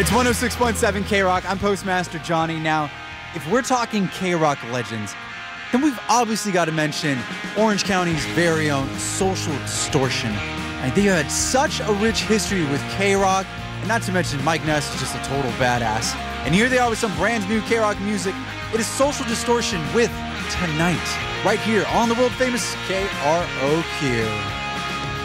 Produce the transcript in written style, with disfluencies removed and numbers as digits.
It's 106.7 K-Rock. I'm Postmaster Johnny. Now, if we're talking K-Rock legends, then we've obviously got to mention Orange County's very own Social Distortion. And they had such a rich history with K-Rock, and not to mention Mike Ness is just a total badass. And here they are with some brand new K-Rock music. It is Social Distortion with Tonight, right here on the world famous KROQ.